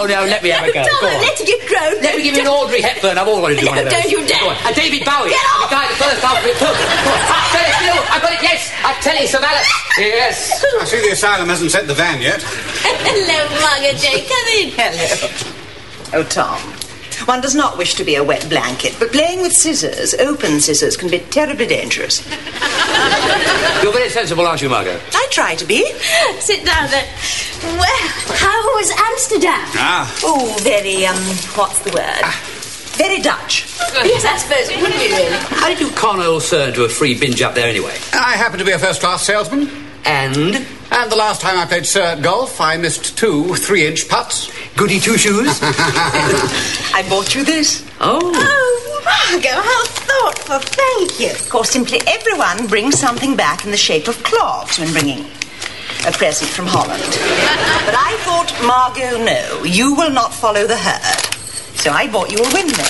Oh, no, let me have a go. Tom, Go on. let it get grown. Let me give you an Audrey Hepburn. I've always wanted to do one of those. Don't you dare. Go on. And David Bowie. Get off. The guy the first half of it took. I got it, yes. I tell you, Sir Mallet. Yes. I see the asylum hasn't sent the van yet. Hello, Margot Jane. Come in. Hello. Oh, Tom. One does not wish to be a wet blanket, but playing with scissors, open scissors, can be terribly dangerous. You're very sensible, aren't you, Margot? I try to be. Sit down then. Well, how was Amsterdam? Oh, very, what's the word? Very Dutch. Yes, I suppose it would be, really. How did you con old Sir into a free binge up there anyway? I happen to be a first-class salesman. And The last time I played Sir at golf, I missed 2 3-inch putts. goody two-shoes? I bought you this. Oh. Oh, Margot, how thoughtful. Thank you. Of course, simply everyone brings something back in the shape of clogs when bringing a present from Holland. But I thought, Margot, no, you will not follow the herd. So I bought you a windmill.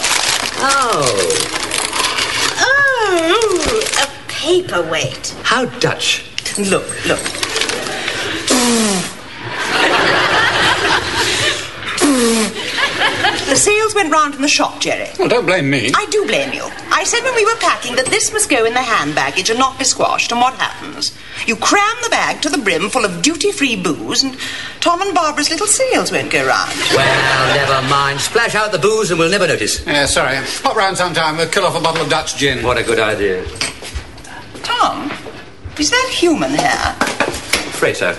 Oh, a paperweight. How Dutch. Look. The sales went round in the shop, Jerry. Well, don't blame me. I do blame you. I said when we were packing that this must go in the hand baggage and not be squashed, and what happens? You cram the bag to the brim full of duty-free booze, and Tom and Barbara's little sales won't go round. Well, never mind. Splash out the booze and we'll never notice. Sorry. Pop round sometime. We'll kill off a bottle of Dutch gin. What a good idea. Tom, is that human hair? Afraid so.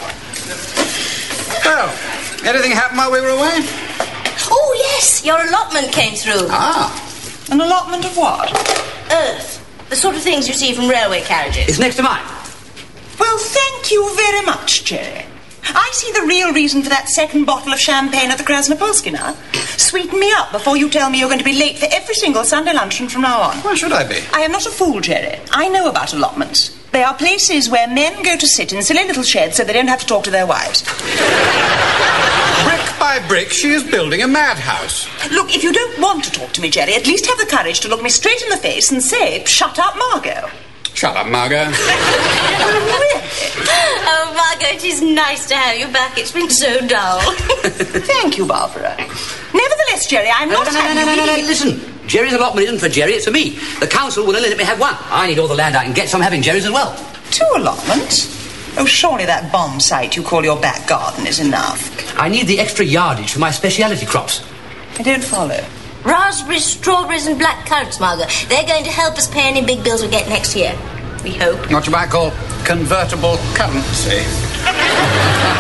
Well, anything happened while we were away? Oh, yes, your allotment came through. An allotment of what? Earth. The sort of things you see from railway carriages. It's next to mine. Well, thank you very much, Jerry. I see the real reason for that second bottle of champagne at the Krasnopolsky now. Sweeten me up before you tell me you're going to be late for every single Sunday luncheon from now on. Why should I be? I am not a fool, Jerry. I know about allotments. They are places where men go to sit in silly little sheds so they don't have to talk to their wives. Brick by brick, she is building a madhouse. Look, if you don't want to talk to me, Jerry, at least have the courage to look me straight in the face and say, "Shut up, Margot." Shut up, Margot. Really? Oh, Margot, it is nice to have you back. It's been so dull. Thank you, Barbara. Nevertheless, Jerry, I'm not having you... Listen. Jerry's allotment isn't for Jerry, it's for me. The council will only let me have one. I need all the land I can get, so I'm having Jerry's as well. 2 allotments? Oh, surely that bomb site you call your back garden is enough. I need the extra yardage for my speciality crops. I don't follow. Raspberries, strawberries and black currants, Margot. They're going to help us pay any big bills we get next year. We hope. What you might call convertible currency.